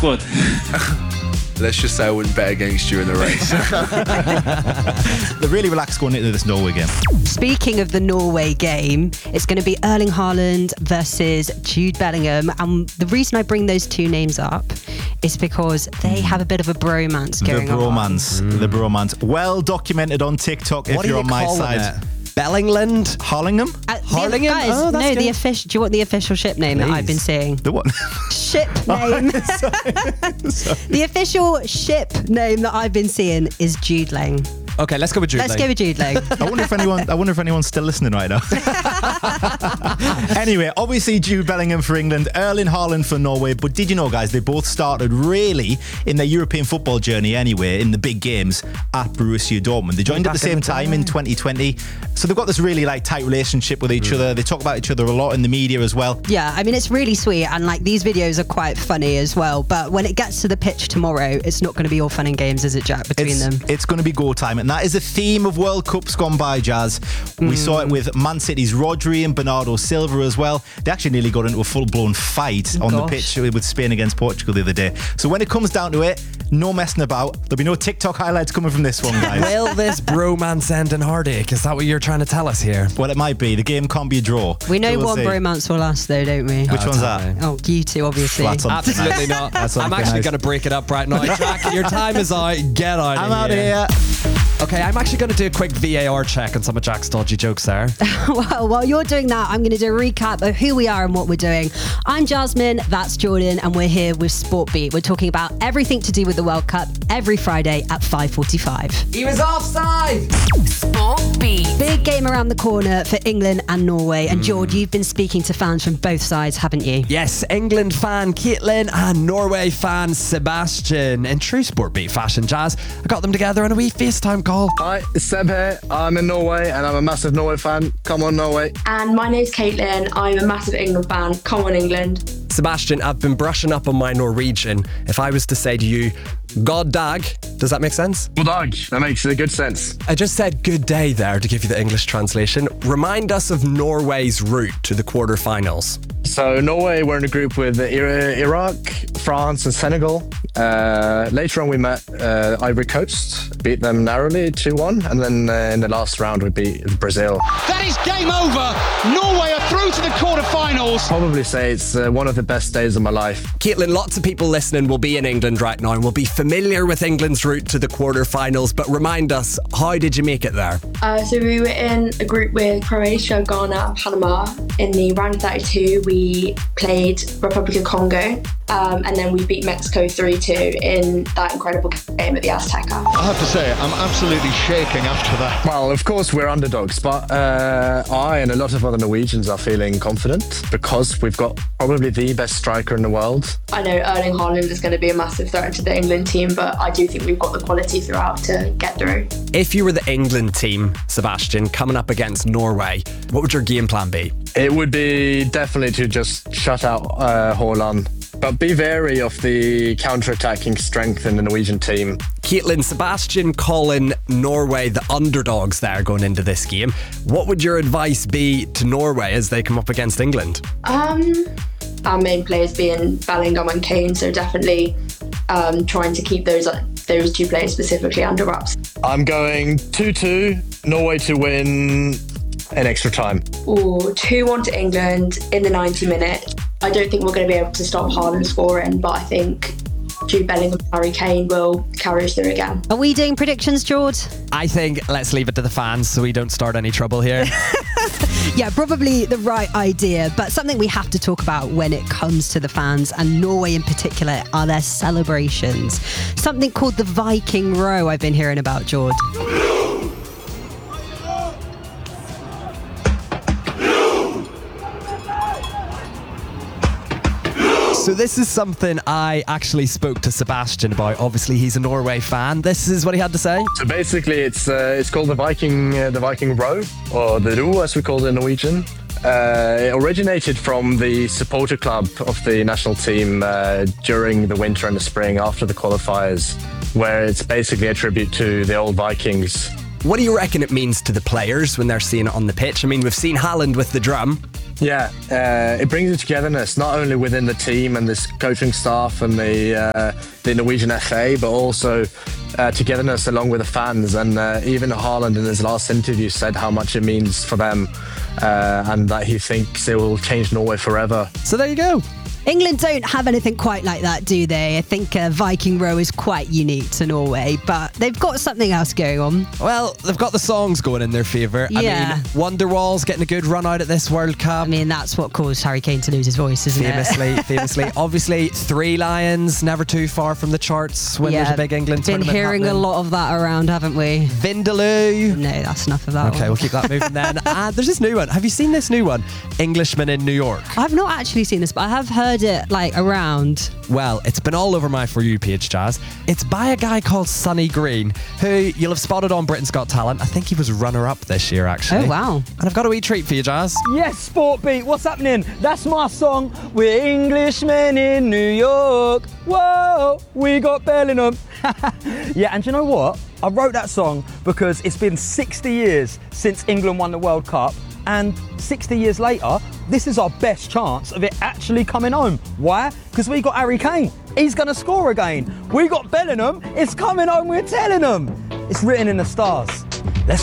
squad? Let's just say I wouldn't bet against you in the race. They're really relaxed going into this Norway game. Speaking of the Norway game, it's going to be Erling Haaland versus Jude Bellingham. And the reason I bring those two names up is because they have a bit of a bromance going on. The bromance. Well documented on TikTok if you're on my side. Bellingland? Harlingham? Harlingham? Guys, Oh, that's no, good. the official. Do you want the official ship name that I've been seeing? The what? Ship name. The official ship name that I've been seeing is Judeling. Okay, let's go with Jude. Let's go with Judeling. I wonder if anyone's still listening right now. Anyway, obviously Jude Bellingham for England, Erling Haaland for Norway. But did you know, guys, they both started really in their European football journey anyway, in the big games at Borussia Dortmund. They joined at the same time in 2020. So they've got this really tight relationship with each other. They talk about each other a lot in the media as well. Yeah, I mean, it's really sweet. And these videos are quite funny as well. But when it gets to the pitch tomorrow, it's not going to be all fun and games, is it, Jack, between them? It's going to be go time. And that is a theme of World Cups gone by, Jazz. We saw it with Man City's Rodri and Bernardo Silva as well. They actually nearly got into a full-blown fight on the pitch with Spain against Portugal the other day. So when it comes down to it, no messing about. There'll be no TikTok highlights coming from this one, guys. Will this bromance end in heartache? Is that what you're trying to tell us here? Well, it might be. The game can't be a draw. We know So we'll one see. bromance will last, though, don't we? Which one's that? Oh, you two, obviously. That's on thin Absolutely ice. not. That's on I'm thin actually ice. going to break it up right now. Jack, your time is out. Get out I'm of out of here. Okay, I'm actually going to do a quick VAR check on some of Jack's dodgy jokes there. Well, while you're doing that, I'm going to do a recap of who we are and what we're doing. I'm Jasmine, that's Jordan, and we're here with Sportbeat. We're talking about everything to do with the World Cup every Friday at 5:45. He was offside! Sportbeat. Big game around the corner for England and Norway. And George, you've been speaking to fans from both sides, haven't you? Yes, England fan Caitlin and Norway fan Sebastian. In true Sportbeat fashion, Jazz, I got them together on a wee FaceTime call. Hi, it's Seb here. I'm in Norway and I'm a massive Norway fan. Come on, Norway. And my name's Caitlin. I'm a massive England fan. Come on, England. Sebastian, I've been brushing up on my Norwegian. If I was to say to you, God dag, does that make sense? God dag. That makes good sense. I just said good day there to give you the English translation. Remind us of Norway's route to the quarterfinals. So Norway were in a group with Iraq, France and Senegal. Later on we met Ivory Coast, beat them narrowly 2-1, and then in the last round we beat Brazil. That is game over. Norway are through to the quarterfinals. Probably say it's one of the best days of my life. Caitlin, lots of people listening will be in England right now and will be familiar with England's route to the quarterfinals, but remind us, how did you make it there? So we were in a group with Croatia, Ghana, Panama. In the round of 32, we played Republic of Congo, and then we beat Mexico 3-2 in that incredible game at the Azteca. I have to say, I'm absolutely shaking after that. Well, of course we're underdogs, but I and a lot of other Norwegians are feeling confident because we've got probably the best striker in the world. I know Erling Haaland is going to be a massive threat to the England team, but I do think we've got the quality throughout to get through. If you were the England team, Sebastian, coming up against Norway, what would your game plan be? It would be definitely to just shut out Haaland, but be wary of the counter-attacking strength in the Norwegian team. Caitlin, Sebastian calling Norway the underdogs there going into this game. What would your advice be to Norway as they come up against England? Our main players being Bellingham and Kane, so definitely trying to keep those two players specifically under wraps. I'm going 2-2, Norway to win in extra time. 2-1 to England in the 90 minutes. I don't think we're going to be able to stop Haaland scoring, but I think Jude Bellingham and Harry Kane will carry us through again. Are we doing predictions, George? I think let's leave it to the fans so we don't start any trouble here. Yeah, probably the right idea, but something we have to talk about when it comes to the fans, and Norway in particular, are their celebrations. Something called the Viking Row I've been hearing about, George. So this is something I actually spoke to Sebastian about. Obviously, he's a Norway fan. This is what he had to say. So basically, it's called the Viking Row, or the Ro as we call it in Norwegian. It originated from the supporter club of the national team during the winter and the spring after the qualifiers, where it's basically a tribute to the old Vikings. What do you reckon it means to the players when they're seeing it on the pitch? I mean, we've seen Haaland with the drum. Yeah, it brings a togetherness not only within the team and this coaching staff and the Norwegian FA, but also togetherness along with the fans. And even Haaland in his last interview said how much it means for them and that he thinks it will change Norway forever. So there you go. England don't have anything quite like that, do they? I think Viking Row is quite unique to Norway, but they've got something else going on. Well, they've got the songs going in their favour. Yeah. I mean, Wonderwall's getting a good run out at this World Cup. I mean, that's what caused Harry Kane to lose his voice, isn't it? Famously. Obviously, Three Lions, never too far from the charts when there's a big England tournament happening. Been hearing a lot of that around, haven't we? Vindaloo. No, that's enough of that Okay, one. we'll keep that moving then. And there's this new one. Have you seen this new one? Englishman in New York. I've not actually seen this, but I have heard it around. Well, it's been all over my For You page, Jazz. It's by a guy called Sonny Green, who you'll have spotted on Britain's Got Talent. I think he was runner-up this year, actually. Oh, wow. And I've got a wee treat for you, Jazz. Yes, Sport Beat, what's happening? That's my song. We're Englishmen in New York. Whoa, we got Bellingham. Yeah, and do you know what? I wrote that song because it's been 60 years since England won the World Cup. And 60 years later, this is our best chance of it actually coming home. Why? Because we got Harry Kane. He's going to score again. We got Bellingham. It's coming home, we're telling them. It's written in the stars.